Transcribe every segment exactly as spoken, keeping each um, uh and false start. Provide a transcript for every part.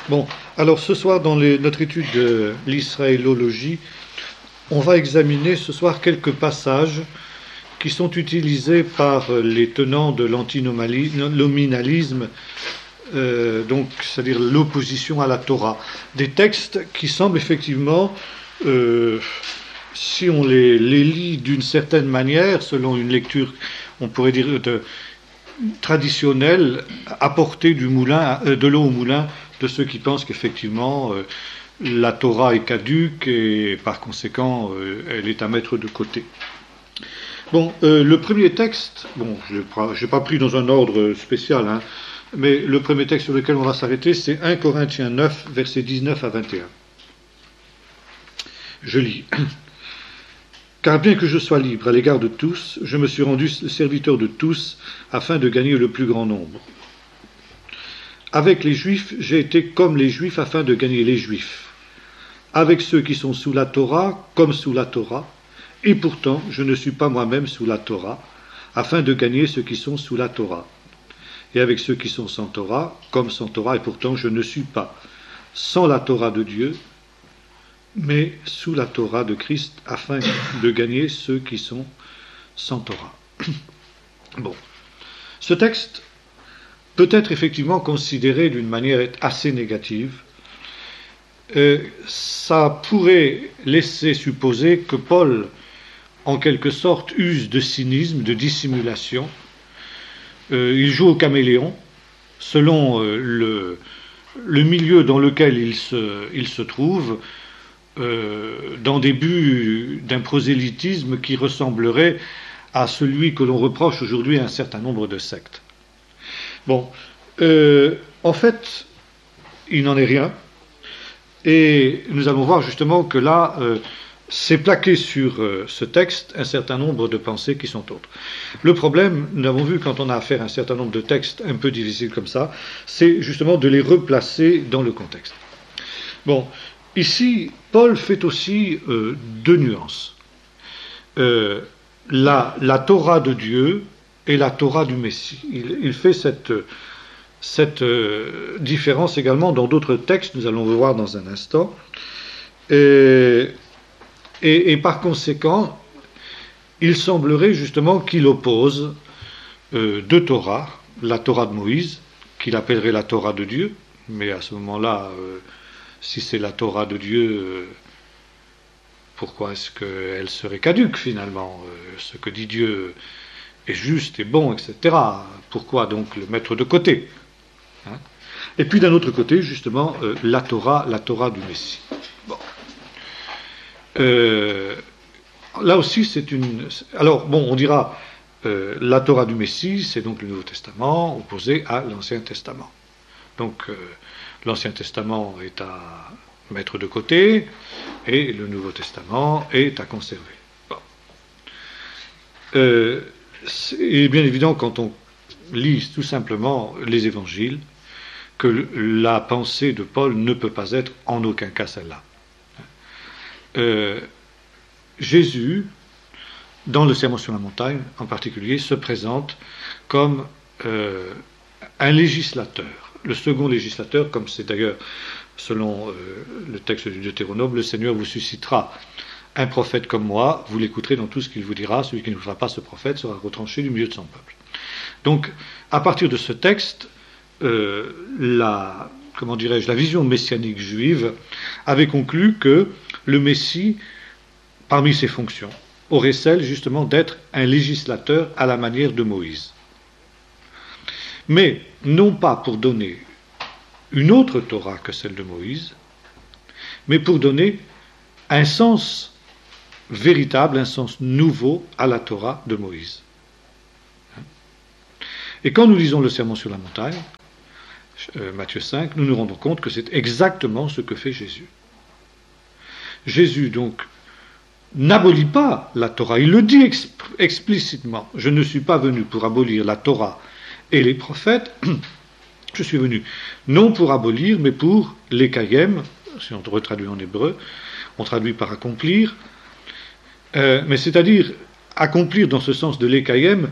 Bon, alors ce soir, dans les, notre étude de l'israélologie, on va examiner ce soir quelques passages qui sont utilisés par les tenants de l'antinominalisme, euh, donc c'est-à-dire l'opposition à la Torah. Des textes qui semblent effectivement, euh, si on les, les lit d'une certaine manière, selon une lecture, on pourrait dire de, traditionnelle, apporter du moulin, euh, de l'eau au moulin de ceux qui pensent qu'effectivement euh, la Torah est caduque et par conséquent euh, elle est à mettre de côté. Bon, euh, le premier texte, bon, je n'ai pas pris dans un ordre spécial, hein, mais le premier texte sur lequel on va s'arrêter, c'est premier Corinthiens neuf, versets dix-neuf à vingt et un. Je lis. Car bien que je sois libre à l'égard de tous, je me suis rendu le serviteur de tous afin de gagner le plus grand nombre. Avec les Juifs, j'ai été comme les Juifs afin de gagner les Juifs. Avec ceux qui sont sous la Torah, comme sous la Torah, et pourtant je ne suis pas moi-même sous la Torah, afin de gagner ceux qui sont sous la Torah. Et avec ceux qui sont sans Torah, comme sans Torah, et pourtant je ne suis pas sans la Torah de Dieu, mais sous la Torah de Christ, afin de gagner ceux qui sont sans Torah. Bon. Ce texte peut être effectivement considéré d'une manière assez négative. Euh, ça pourrait laisser supposer que Paul, en quelque sorte, use de cynisme, de dissimulation. Euh, il joue au caméléon, selon euh, le, le milieu dans lequel il se, il se trouve, euh, dans des buts d'un prosélytisme qui ressemblerait à celui que l'on reproche aujourd'hui à un certain nombre de sectes. Bon, euh, en fait, il n'en est rien, et nous allons voir justement que là, euh, c'est plaqué sur euh, ce texte un certain nombre de pensées qui sont autres. Le problème, nous avons vu quand on a affaire à un certain nombre de textes un peu difficiles comme ça, c'est justement de les replacer dans le contexte. Bon, ici, Paul fait aussi euh, deux nuances. Euh, la, la Torah de Dieu et la Torah du Messie. Il, il fait cette, cette euh, différence également dans d'autres textes, nous allons le voir dans un instant. Et, et, et par conséquent, il semblerait justement qu'il oppose euh, deux Torahs, la Torah de Moïse, qu'il appellerait la Torah de Dieu, mais à ce moment-là, euh, si c'est la Torah de Dieu, euh, pourquoi est-ce qu'elle serait caduque finalement? euh, Ce que dit Dieu est juste et bon, et cetera. Pourquoi donc le mettre de côté, hein? Et puis d'un autre côté, justement, euh, la Torah, la Torah du Messie. Bon. Euh, là aussi, c'est une... Alors, bon, on dira, euh, la Torah du Messie, c'est donc le Nouveau Testament opposé à l'Ancien Testament. Donc, euh, l'Ancien Testament est à mettre de côté, et le Nouveau Testament est à conserver. Bon. Euh, C'est bien évident quand on lit tout simplement les évangiles que la pensée de Paul ne peut pas être en aucun cas celle-là. Euh, Jésus, dans le Sermon sur la montagne en particulier, se présente comme euh, un législateur, le second législateur, comme c'est d'ailleurs selon euh, le texte du Deutéronome, le Seigneur vous suscitera un prophète comme moi, vous l'écouterez dans tout ce qu'il vous dira, celui qui ne fera pas ce prophète sera retranché du milieu de son peuple. Donc, à partir de ce texte, euh, la, comment dirais-je, la vision messianique juive avait conclu que le Messie, parmi ses fonctions, aurait celle justement d'être un législateur à la manière de Moïse. Mais non pas pour donner une autre Torah que celle de Moïse, mais pour donner un sens véritable, un sens nouveau à la Torah de Moïse. Et quand nous lisons le Sermon sur la montagne, euh, Matthieu cinq, nous nous rendons compte que c'est exactement ce que fait Jésus. Jésus, donc, n'abolit pas la Torah, il le dit exp- explicitement. Je ne suis pas venu pour abolir la Torah et les prophètes, je suis venu non pour abolir, mais pour l'ékayem, si on retraduit en hébreu, on traduit par accomplir, euh, mais c'est-à-dire accomplir dans ce sens de l'ékayem,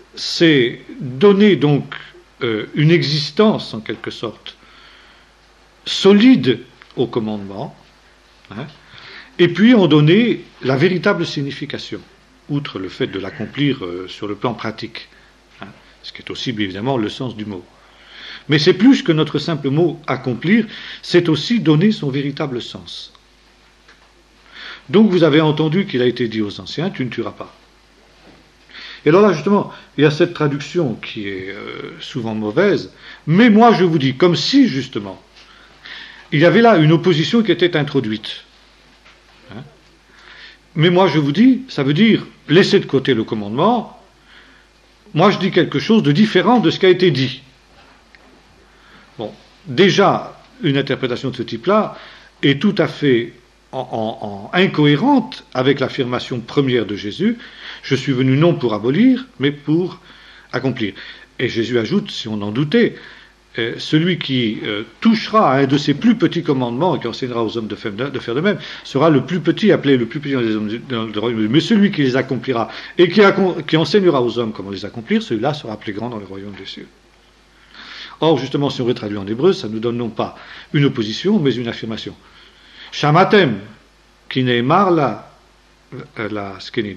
c'est donner donc euh, une existence en quelque sorte solides au commandement, hein, et puis ont donné la véritable signification, outre le fait de l'accomplir euh, sur le plan pratique, hein, ce qui est aussi évidemment le sens du mot. Mais c'est plus que notre simple mot accomplir, c'est aussi donner son véritable sens. Donc vous avez entendu qu'il a été dit aux anciens, tu ne tueras pas. Et alors là justement, il y a cette traduction qui est euh, souvent mauvaise, mais moi je vous dis, comme si justement, il y avait là une opposition qui était introduite. Hein? Mais moi je vous dis, ça veut dire, laissez de côté le commandement, moi je dis quelque chose de différent de ce qui a été dit. Bon, déjà, une interprétation de ce type-là est tout à fait en, en, en incohérente avec l'affirmation première de Jésus, je suis venu non pour abolir, mais pour accomplir. Et Jésus ajoute, si on en doutait, euh, celui qui euh, touchera à un de ces plus petits commandements et qui enseignera aux hommes de faire de, de, faire de même, sera le plus petit, appelé le plus petit des hommes de royaume. Mais celui qui les accomplira et qui, qui enseignera aux hommes comment les accomplir, celui-là sera appelé grand dans le royaume des cieux. Or, justement, si on retraduit en hébreu, ça nous donne non pas une opposition, mais une affirmation. Shamatem, qui ne'emar la, la skenin.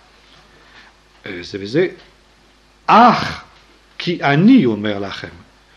Zeveze, ach, ki ani omer lachem.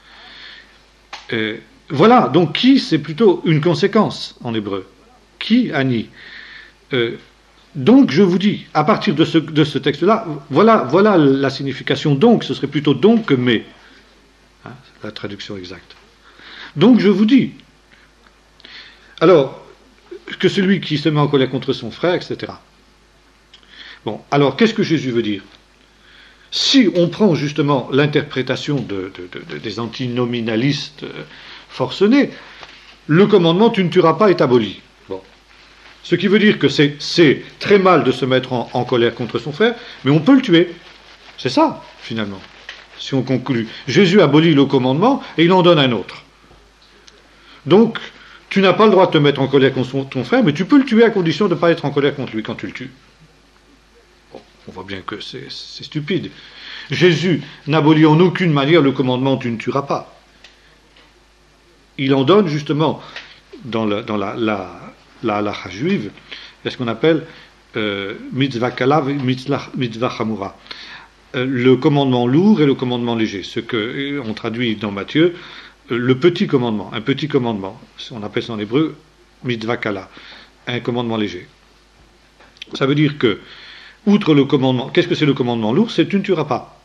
Voilà, donc qui, c'est plutôt une conséquence en hébreu. Qui ani. Euh, donc, je vous dis, à partir de ce, de ce texte-là, voilà, voilà la signification donc, ce serait plutôt donc que mais. Hein, la traduction exacte. Donc, je vous dis. Alors, que celui qui se met en colère contre son frère, et cetera. Bon, alors, qu'est-ce que Jésus veut dire? Si on prend justement l'interprétation de, de, de, des antinominalistes euh, forcenés, le commandement « tu ne tueras pas » est aboli. Bon. Ce qui veut dire que c'est, c'est très mal de se mettre en, en colère contre son frère, mais on peut le tuer. C'est ça, finalement, si on conclut. Jésus abolit le commandement et il en donne un autre. Donc, tu n'as pas le droit de te mettre en colère contre ton frère, mais tu peux le tuer à condition de ne pas être en colère contre lui quand tu le tues. Bon, on voit bien que c'est, c'est stupide. Jésus n'abolit en aucune manière le commandement « tu ne tueras pas ». Il en donne justement, dans la, dans la, la, la halacha juive, ce qu'on appelle euh, mitzvah kala, mitzvah chamura. Euh, le commandement lourd et le commandement léger. Ce qu'on traduit dans Matthieu, le petit commandement, un petit commandement, on appelle ça en hébreu mitzvah kala, un commandement léger. Ça veut dire que, outre le commandement, qu'est-ce que c'est le commandement lourd? C'est tu ne tueras pas.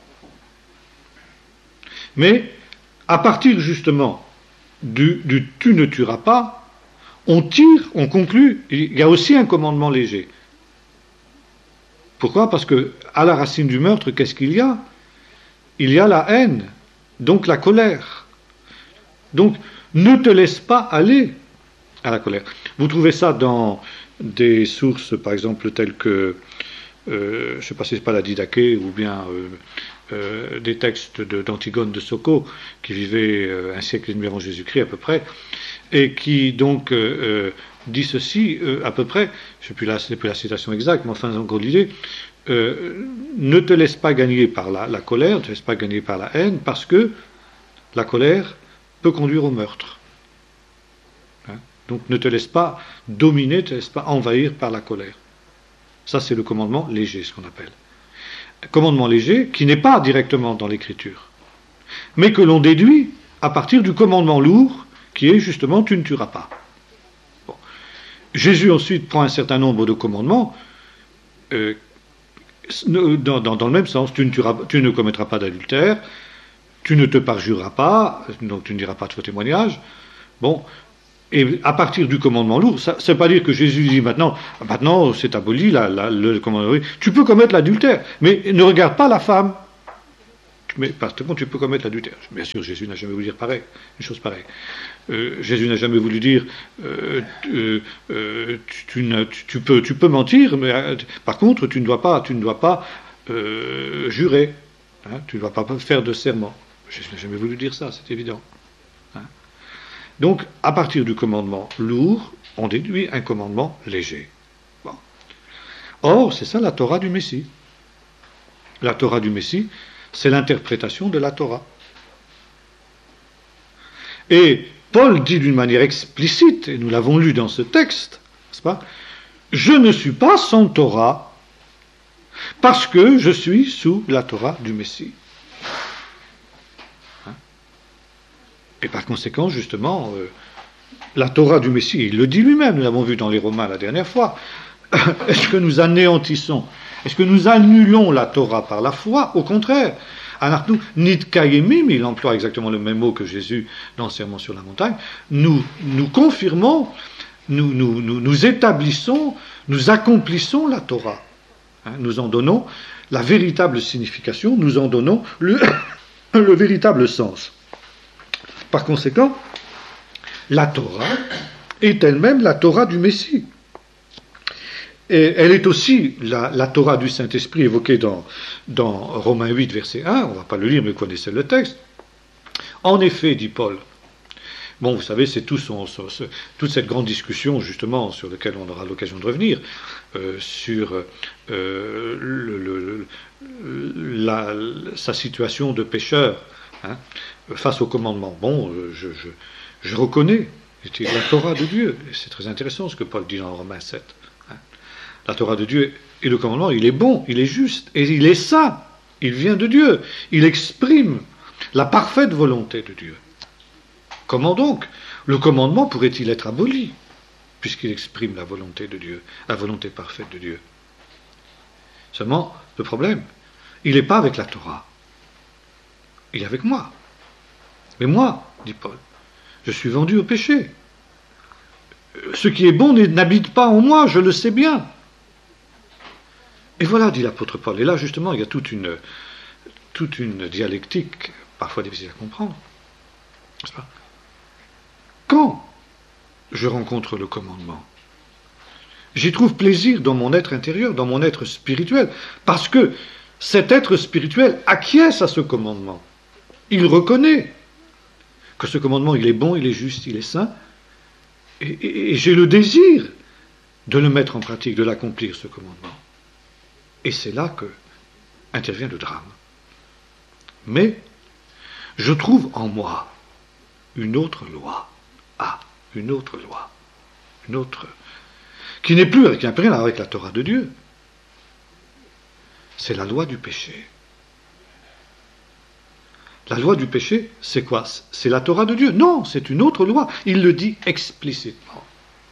Mais, à partir justement du, du tu ne tueras pas, on tire, on conclut, il y a aussi un commandement léger. Pourquoi? Parce que, à la racine du meurtre, qu'est-ce qu'il y a? Il y a la haine, donc la colère. Donc, ne te laisse pas aller à la colère. Vous trouvez ça dans des sources, par exemple, telles que, euh, je ne sais pas si c'est pas la Didaché, ou bien euh, euh, des textes de, d'Antigone de Socco, qui vivait euh, un siècle et demi avant Jésus-Christ à peu près, et qui donc euh, euh, dit ceci, euh, à peu près, je ne sais plus la, c'est plus la citation exacte, mais enfin, en gros l'idée, euh, ne te laisse pas gagner par la, la colère, ne te laisse pas gagner par la haine, parce que la colère peut conduire au meurtre. Hein? Donc ne te laisse pas dominer, ne te laisse pas envahir par la colère. Ça, c'est le commandement léger, ce qu'on appelle. Un commandement léger qui n'est pas directement dans l'Écriture, mais que l'on déduit à partir du commandement lourd, qui est justement « tu ne tueras pas ». Bon. Jésus ensuite prend un certain nombre de commandements euh, dans, dans, dans le même sens. Tu ne, tueras, tu ne commettras pas d'adultère, tu ne te parjureras pas, donc tu ne diras pas de faux témoignage. Bon, et à partir du commandement lourd, ça ne veut pas dire que Jésus dit maintenant, maintenant c'est aboli, la, la, le commandement. Tu peux commettre l'adultère, mais ne regarde pas la femme. Mais parce que bon, tu peux commettre l'adultère. Bien sûr, Jésus n'a jamais voulu dire pareil, une chose pareille. Euh, Jésus n'a jamais voulu dire euh, euh, euh, tu, tu, tu, tu, peux, tu peux mentir, mais euh, par contre, tu ne dois pas, tu ne dois pas euh, jurer. Hein, tu ne dois pas faire de serment. Jésus n'a jamais voulu dire ça, c'est évident. Hein. Donc, à partir du commandement lourd, on déduit un commandement léger. Bon. Or, c'est ça la Torah du Messie. La Torah du Messie, c'est l'interprétation de la Torah. Et Paul dit d'une manière explicite, et nous l'avons lu dans ce texte, n'est-ce pas? Je ne suis pas sans Torah, parce que je suis sous la Torah du Messie. Hein? Et par conséquent, justement, euh, la Torah du Messie, il le dit lui-même, nous l'avons vu dans les Romains la dernière fois, est-ce que nous anéantissons, est-ce que nous annulons la Torah par la foi? Au contraire. Anarchnou, nit kayemim, il emploie exactement le même mot que Jésus dans le Sermon sur la montagne, nous, nous confirmons, nous, nous, nous, nous établissons, nous accomplissons la Torah. Hein, nous en donnons la véritable signification, nous en donnons le, le véritable sens. Par conséquent, la Torah est elle-même la Torah du Messie. Et elle est aussi la, la Torah du Saint-Esprit évoquée dans, dans Romains huit, verset un, on ne va pas le lire, mais vous connaissez le texte. En effet, dit Paul, bon, vous savez, c'est tout son, son, ce, toute cette grande discussion, justement, sur laquelle on aura l'occasion de revenir, euh, sur euh, le, le, la, sa situation de pécheur, hein, face au commandement. Bon, je, je, je reconnais, c'était la Torah de Dieu, et c'est très intéressant ce que Paul dit dans Romains sept. La Torah de Dieu et le commandement, il est bon, il est juste, et il est saint. Il vient de Dieu. Il exprime la parfaite volonté de Dieu. Comment donc le commandement pourrait-il être aboli, puisqu'il exprime la volonté de Dieu, la volonté parfaite de Dieu? Seulement, le problème, il n'est pas avec la Torah. Il est avec moi. Mais moi, dit Paul, je suis vendu au péché. Ce qui est bon n'habite pas en moi, je le sais bien. Et voilà, dit l'apôtre Paul. Et là, justement, il y a toute une, toute une dialectique, parfois difficile à comprendre. N'est-ce pas? Quand je rencontre le commandement, j'y trouve plaisir dans mon être intérieur, dans mon être spirituel, parce que cet être spirituel acquiesce à ce commandement. Il reconnaît que ce commandement, il est bon, il est juste, il est saint, et, et, et j'ai le désir de le mettre en pratique, de l'accomplir, ce commandement. Et c'est là que intervient le drame. Mais je trouve en moi une autre loi. Ah, une autre loi. Une autre. Qui n'est plus, qui n'a rien à voir avec la Torah de Dieu. C'est la loi du péché. La loi du péché, c'est quoi? C'est la Torah de Dieu? Non, c'est une autre loi. Il le dit explicitement.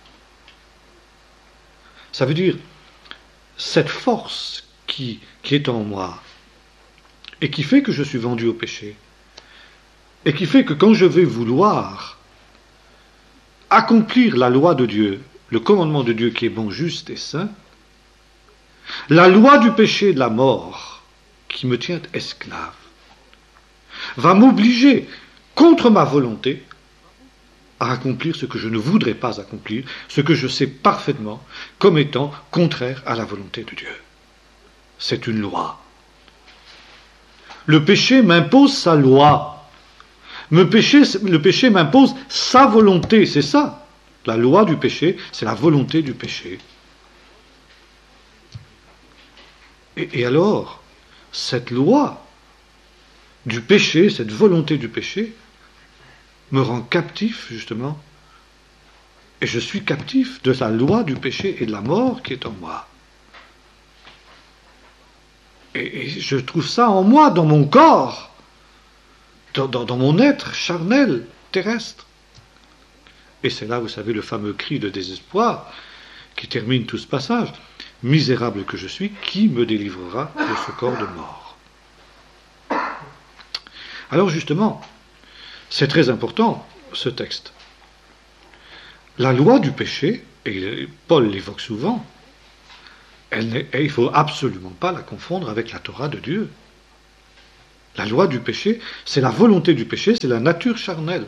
Ça veut dire, cette force qui, qui est en moi, et qui fait que je suis vendu au péché, et qui fait que quand je vais vouloir accomplir la loi de Dieu, le commandement de Dieu qui est bon, juste et saint, la loi du péché et de la mort, qui me tient esclave, va m'obliger, contre ma volonté, à accomplir ce que je ne voudrais pas accomplir, ce que je sais parfaitement comme étant contraire à la volonté de Dieu. C'est une loi. Le péché m'impose sa loi. Le péché, le péché m'impose sa volonté, c'est ça. La loi du péché, c'est la volonté du péché. Et, et alors, cette loi du péché, cette volonté du péché, me rend captif, justement, et je suis captif de la loi du péché et de la mort qui est en moi. Et, et je trouve ça en moi, dans mon corps, dans, dans, dans mon être charnel, terrestre. Et c'est là, vous savez, le fameux cri de désespoir qui termine tout ce passage. Misérable que je suis, qui me délivrera de ce corps de mort? Alors justement, c'est très important, ce texte. La loi du péché, et Paul l'évoque souvent, elle il ne faut absolument pas la confondre avec la Torah de Dieu. La loi du péché, c'est la volonté du péché, c'est la nature charnelle.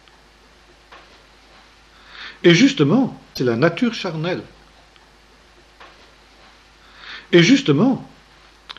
Et justement, c'est la nature charnelle. Et justement,